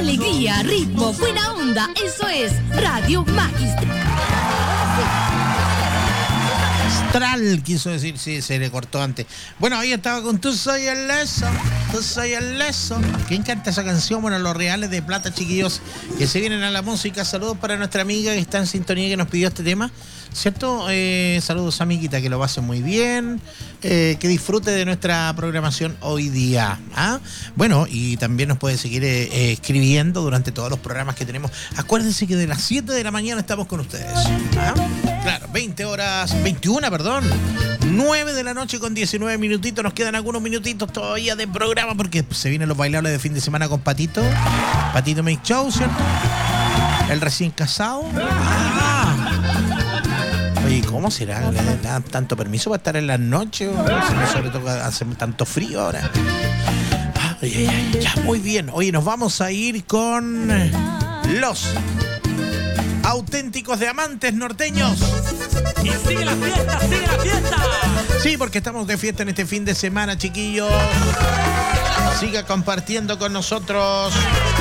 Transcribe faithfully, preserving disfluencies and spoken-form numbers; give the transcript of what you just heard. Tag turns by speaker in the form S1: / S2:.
S1: alegría, ritmo, buena onda. Eso es Radio Magistral.
S2: Astral, quiso decir, sí, se le cortó antes. Bueno, ahí estaba con Tú soy el leso, tú soy el leso. ¿Quién canta esa canción? Bueno, los Reales de Plata, chiquillos, que se vienen a la música. Saludos para nuestra amiga que está en sintonía y que nos pidió este tema, ¿cierto? Eh, saludos, amiguita, que lo pasen muy bien, eh, que disfrute de nuestra programación hoy día. ¿Ah? Bueno, y también nos puede seguir eh, eh, escribiendo durante todos los programas que tenemos. Acuérdense que de las siete de la mañana estamos con ustedes. ¿Ah? Claro, veinte horas, veintiuna, perdón. nueve de la noche con diecinueve minutitos. Nos quedan algunos minutitos todavía de programa porque se vienen los bailables de fin de semana con Patito. Patito Make Show, ¿cierto? El recién casado. Ah. Oye, ¿cómo será? ¿Le dan tanto permiso para estar en las noches? Si no, sobre todo hace tanto frío ahora. Ay, ay, ay, ya, muy bien. Oye, nos vamos a ir con los Auténticos Diamantes Norteños.
S3: Y sigue la fiesta, sigue la fiesta.
S2: Sí, porque estamos de fiesta en este fin de semana, chiquillos. Siga compartiendo con nosotros.